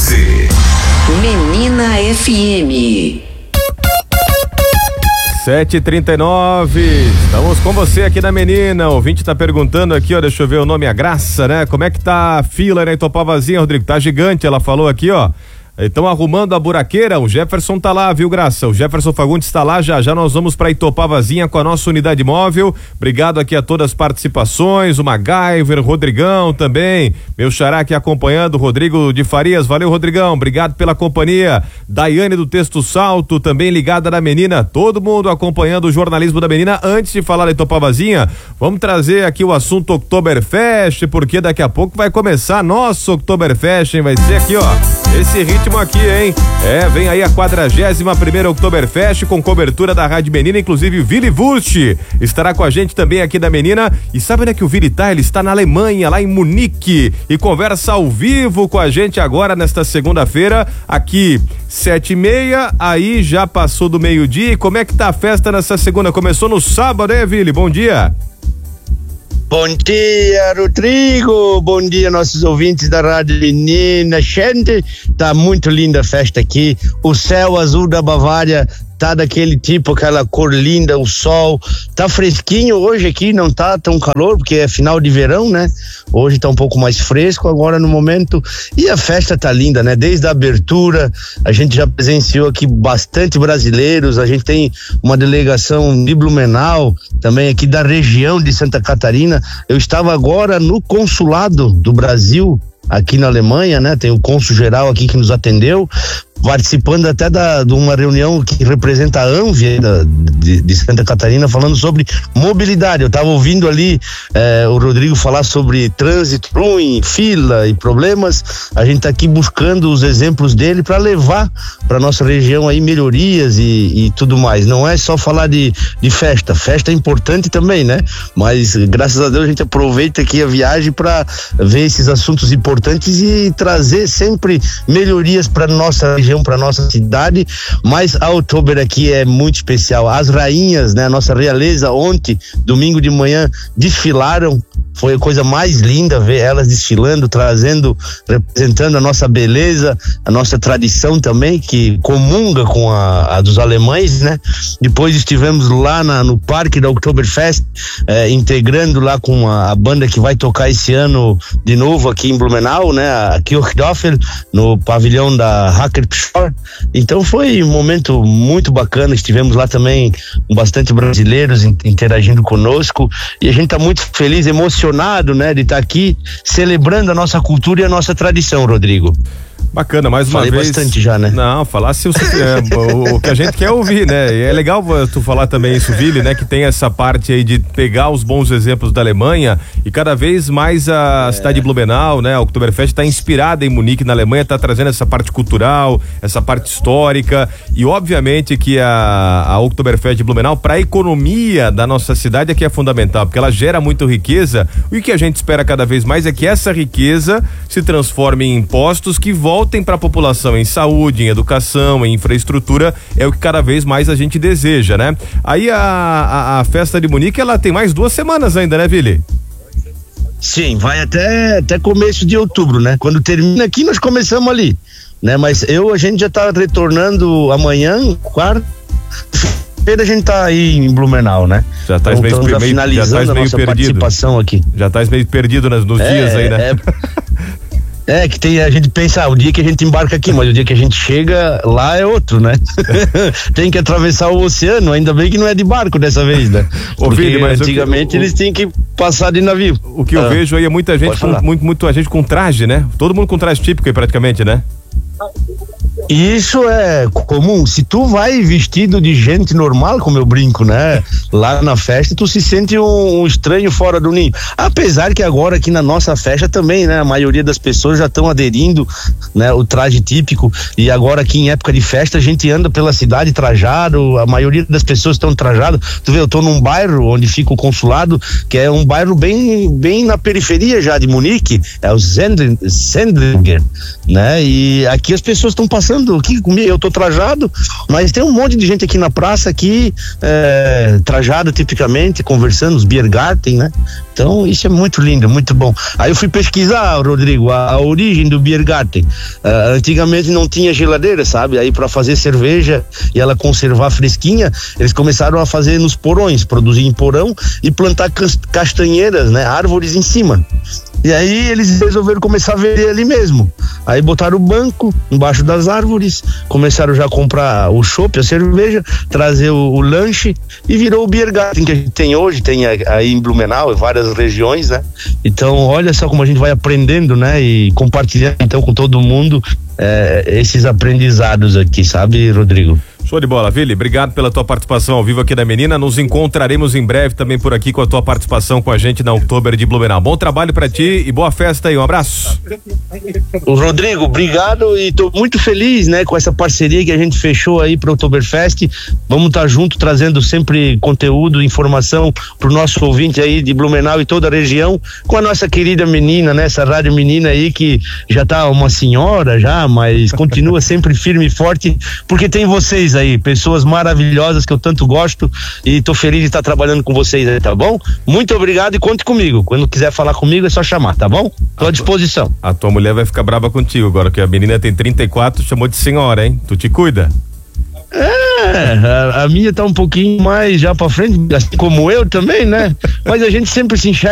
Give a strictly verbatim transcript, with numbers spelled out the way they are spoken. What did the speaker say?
você. Menina F M. sete e trinta e nove, estamos com você aqui na Menina. O ouvinte tá perguntando aqui, ó, deixa eu ver o nome, a Graça, né? Como é que tá a fila, né, em Itopavazinha, Rodrigo? Tá gigante, ela falou aqui, ó. Estão arrumando a buraqueira, o Jefferson tá lá, viu, Graça? O Jefferson Fagundes tá lá, já já nós vamos pra Itopavazinha com a nossa unidade móvel. Obrigado aqui a todas as participações, o MacGyver, Rodrigão também, meu xará aqui acompanhando, Rodrigo de Farias, valeu, Rodrigão, obrigado pela companhia. Daiane do Texto Salto, também ligada na Menina, todo mundo acompanhando o jornalismo da Menina. Antes de falar da Itopavazinha, vamos trazer aqui o assunto Oktoberfest, porque daqui a pouco vai começar nosso Oktoberfest, hein? Vai ser aqui, ó, esse ritmo aqui, hein? É, vem aí a quadragésima primeira Oktoberfest com cobertura da Rádio Menina, inclusive o Vili Wurst estará com a gente também aqui da Menina. E sabe, né, que o Vili tá, ele está na Alemanha, lá em Munique, e conversa ao vivo com a gente agora nesta segunda-feira, aqui sete e meia, aí já passou do meio-dia. E como é que tá a festa nessa segunda? Começou no sábado, hein, Vili? Bom dia. Bom dia, Rodrigo, bom dia nossos ouvintes da Rádio Menina. Gente, tá muito linda a festa aqui, o céu azul da Bavária tá daquele tipo, aquela cor linda, o sol, tá fresquinho hoje aqui, não tá tão calor, porque é final de verão, né? Hoje tá um pouco mais fresco agora no momento, e a festa tá linda, né? Desde a abertura, a gente já presenciou aqui bastante brasileiros, a gente tem uma delegação de Blumenau, também aqui da região de Santa Catarina. Eu estava agora no consulado do Brasil, aqui na Alemanha, né? Tem o cônsul geral aqui que nos atendeu, participando até da, de uma reunião que representa a ANVIA da, de, de Santa Catarina, falando sobre mobilidade. Eu estava ouvindo ali eh, o Rodrigo falar sobre trânsito ruim, fila e problemas. A gente está aqui buscando os exemplos dele para levar para nossa região aí melhorias e, e tudo mais. Não é só falar de, de festa, festa é importante também, né? Mas graças a Deus a gente aproveita aqui a viagem para ver esses assuntos importantes e trazer sempre melhorias para nossa região, para nossa cidade. Mas a Oktober aqui é muito especial. As rainhas, né, a nossa realeza, ontem, domingo de manhã, desfilaram. Foi a coisa mais linda ver elas desfilando, trazendo, representando a nossa beleza, a nossa tradição também, que comunga com a, a dos alemães, né? Depois estivemos lá na, no parque da Oktoberfest, eh, integrando lá com a, a banda que vai tocar esse ano de novo aqui em Blumenau, né? A Kirchdorfer, no pavilhão da Hacker. Então foi um momento muito bacana. Estivemos lá também com bastante brasileiros interagindo conosco, e a gente está muito feliz, emocionado, né, de estar tá aqui celebrando a nossa cultura e a nossa tradição, Rodrigo. Bacana, mais uma Falei vez. Falei bastante já, né? Não, falasse o, é, o, o que a gente quer ouvir, né? E é legal tu falar também isso, Vili, né? Que tem essa parte aí de pegar os bons exemplos da Alemanha, e cada vez mais a é. cidade de Blumenau, né? A Oktoberfest está inspirada em Munique, na Alemanha, tá trazendo essa parte cultural, essa parte histórica, e obviamente que a, a Oktoberfest de Blumenau, para a economia da nossa cidade, é que é fundamental, porque ela gera muita riqueza, e o que a gente espera cada vez mais é que essa riqueza se transforme em impostos que voltem voltem para a população em saúde, em educação, em infraestrutura, é o que cada vez mais a gente deseja, né? Aí a, a, a festa de Munique, ela tem mais duas semanas ainda, né, Vili? Sim, vai até, até começo de outubro, né? Quando termina aqui, nós começamos ali, né? Mas eu, a gente já tá retornando amanhã, quarta a gente tá aí em Blumenau, né? Já tá então, meio, já meio, finalizando já tá a meio nossa perdido. participação aqui. Já tá meio perdido nos, nos é, dias aí, né? É... É, que tem, a gente pensa, ah, o dia que a gente embarca aqui, mas o dia que a gente chega lá é outro, né? Tem que atravessar o oceano, ainda bem que não é de barco dessa vez, né? Porque Ô, filho, mas antigamente que, o, eles tinham que passar de navio. O que ah, eu vejo aí é muita gente com, muito, muita gente com traje, né? Todo mundo com traje típico aí praticamente, né? Isso é comum. Se tu vai vestido de gente normal, como eu brinco, né? Lá na festa, tu se sente um, um estranho fora do ninho. Apesar que agora aqui na nossa festa também, né? A maioria das pessoas já estão aderindo, né? O traje típico. E agora aqui em época de festa, a gente anda pela cidade trajado, a maioria das pessoas estão trajadas. Tu vê, eu tô num bairro onde fica o consulado, que é um bairro bem, bem na periferia já de Munique, é o Sendlinger, né? E aqui as pessoas estão passando conversando aqui comigo, eu tô trajado, mas tem um monte de gente aqui na praça aqui, é, trajada tipicamente, conversando, os Biergarten, né? Então isso é muito lindo, muito bom. Aí eu fui pesquisar, Rodrigo, a, a origem do Biergarten. Uh, antigamente não tinha geladeira, sabe? Aí para fazer cerveja e ela conservar fresquinha, eles começaram a fazer nos porões, produzir em porão e plantar castanheiras, né? Árvores em cima. E aí eles resolveram começar a vender ali mesmo. Aí botaram o banco embaixo das árvores, começaram já a comprar o chopp, a cerveja, trazer o, o lanche e virou o Biergarten que a gente tem hoje, tem aí em Blumenau, em várias regiões, né? Então olha só como a gente vai aprendendo, né? E compartilhando então com todo mundo é, esses aprendizados aqui, sabe, Rodrigo? Show de bola, Vili, obrigado pela tua participação ao vivo aqui da Menina, nos encontraremos em breve também por aqui com a tua participação com a gente na Oktober de Blumenau. Bom trabalho pra ti e boa festa aí, um abraço. Rodrigo, obrigado e tô muito feliz, né, com essa parceria que a gente fechou aí pro Oktoberfest. Vamos estar tá junto trazendo sempre conteúdo, informação pro nosso ouvinte aí de Blumenau e toda a região, com a nossa querida Menina, né, essa rádio Menina aí que já tá uma senhora já, mas continua sempre firme e forte, porque tem vocês aí, pessoas maravilhosas que eu tanto gosto e tô feliz de estar trabalhando com vocês aí, tá bom? Muito obrigado e conte comigo. Quando quiser falar comigo é só chamar, tá bom? Tô à disposição. A tua mulher vai ficar brava contigo agora, que a menina tem trinta e quatro, chamou de senhora, hein? Tu te cuida. É, a, a minha tá um pouquinho mais já pra frente, assim como eu também, né? Mas a gente sempre se enxerga